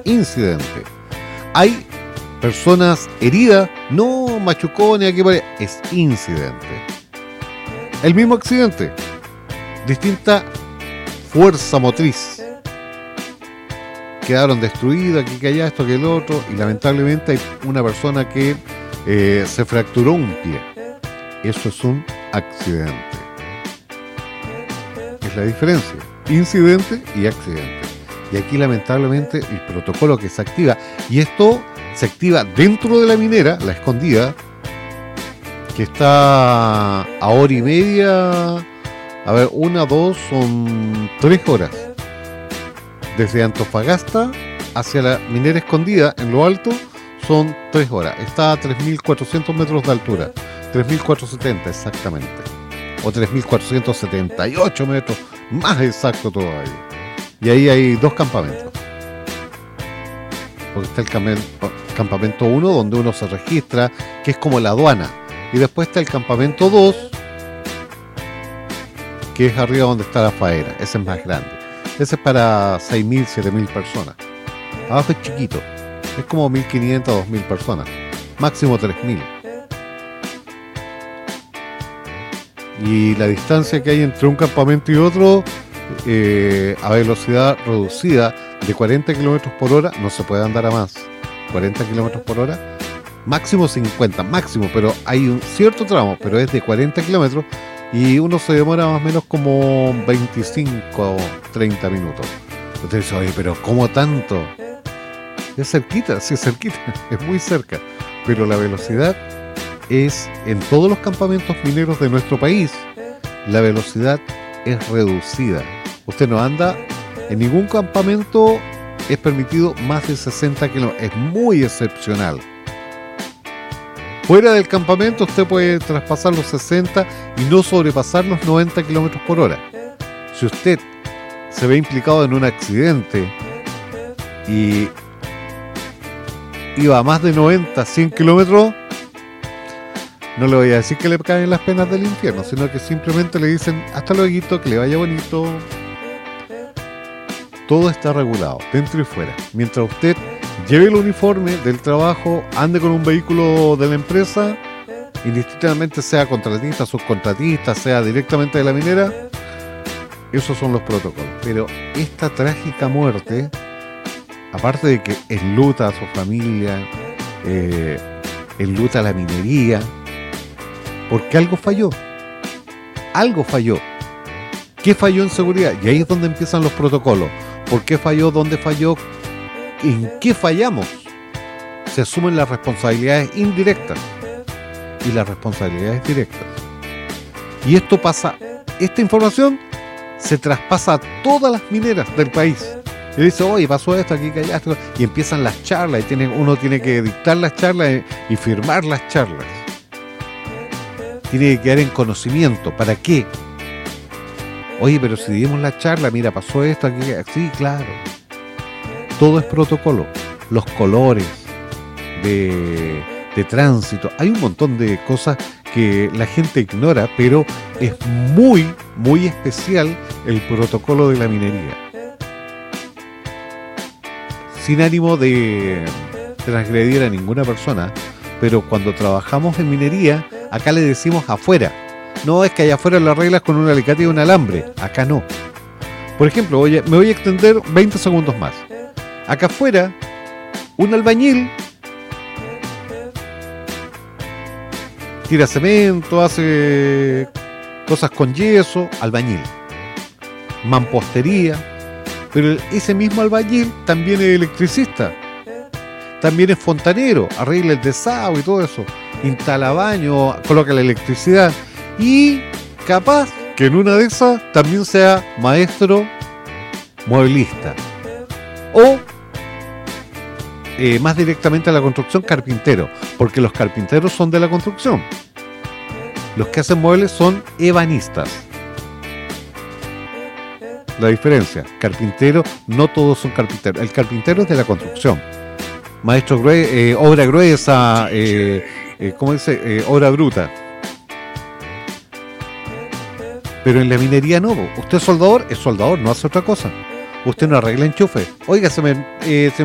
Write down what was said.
incidente. Hay personas heridas, no machucones, aquí por ahí, es incidente. El mismo accidente, distinta fuerza motriz. Quedaron destruidos, aquí que allá, esto que el otro, y lamentablemente hay una persona que se fracturó un pie. Eso es un accidente. Es la diferencia, incidente y accidente. Y aquí lamentablemente el protocolo que se activa, y esto se activa dentro de la minera, la escondida, que está a hora y media, a ver, 1, 2, son 3 horas. Desde Antofagasta hacia la minera escondida en lo alto son 3 horas. Está a 3.400 metros de altura. 3.470 exactamente. O 3.478 metros, más exacto todavía. Y ahí hay 2 campamentos. Porque está el campamento 1, donde uno se registra, que es como la aduana. Y después está el campamento 2, que es arriba donde está la faena. Ese es más grande. Ese es para 6.000, 7.000 personas. Abajo es chiquito. Es como 1.500, 2.000 personas. Máximo 3.000. Y la distancia que hay entre un campamento y otro, a velocidad reducida de 40 km por hora, no se puede andar a más. 40 km por hora, máximo 50, máximo, pero hay un cierto tramo, pero es de 40 kilómetros. Y uno se demora más o menos como 25 30 minutos. Usted dice, oye, pero ¿cómo tanto? Es cerquita, sí es cerquita, es muy cerca. Pero la velocidad es, en todos los campamentos mineros de nuestro país, la velocidad es reducida. Usted no anda, en ningún campamento es permitido más de 60 kilómetros. Es muy excepcional. Fuera del campamento usted puede traspasar los 60 y no sobrepasar los 90 kilómetros por hora. Si usted se ve implicado en un accidente y iba a más de 90, 100 kilómetros, no le voy a decir que le caen las penas del infierno, sino que simplemente le dicen hasta luego, que le vaya bonito. Todo está regulado, dentro y fuera. Mientras usted lleve el uniforme del trabajo, ande con un vehículo de la empresa, indistintamente sea contratista, subcontratista, sea directamente de la minera, esos son los protocolos. Pero esta trágica muerte, aparte de que enluta a su familia, enluta a la minería, porque algo falló. Algo falló. ¿Qué falló en seguridad? Y ahí es donde empiezan los protocolos. ¿Por qué falló? ¿Dónde falló? ¿En qué fallamos? Se asumen las responsabilidades indirectas y las responsabilidades directas. Y esto pasa, esta información se traspasa a todas las mineras del país. Y dice, oye, pasó esto, aquí, allá, esto. Y empiezan las charlas, y uno tiene que dictar las charlas y firmar las charlas. Tiene que quedar en conocimiento. ¿Para qué? Oye, pero si dimos la charla, mira, pasó esto, aquí, sí, claro. Todo es protocolo. Los colores de tránsito. Hay un montón de cosas que la gente ignora, pero es muy, muy especial el protocolo de la minería. Sin ánimo de transgredir a ninguna persona, pero cuando trabajamos en minería, acá le decimos afuera. No es que allá afuera lo arreglas con un alicate y un alambre. Acá no. Por ejemplo, me voy a extender 20 segundos más. Acá afuera, un albañil tira cemento, hace cosas con yeso, albañil. Mampostería. Pero ese mismo albañil también es electricista. También es fontanero, arregla el desagüe y todo eso. Instala baño, coloca la electricidad. Y capaz que en una de esas también sea maestro mueblista. O más directamente a la construcción, carpintero. Porque los carpinteros son de la construcción. Los que hacen muebles son ebanistas. La diferencia, carpintero, no todos son carpinteros. El carpintero es de la construcción. Maestro obra gruesa, ¿cómo dice? Obra bruta. Pero en la minería no. Usted es soldador, no hace otra cosa. Usted no arregla enchufe. Oiga, se me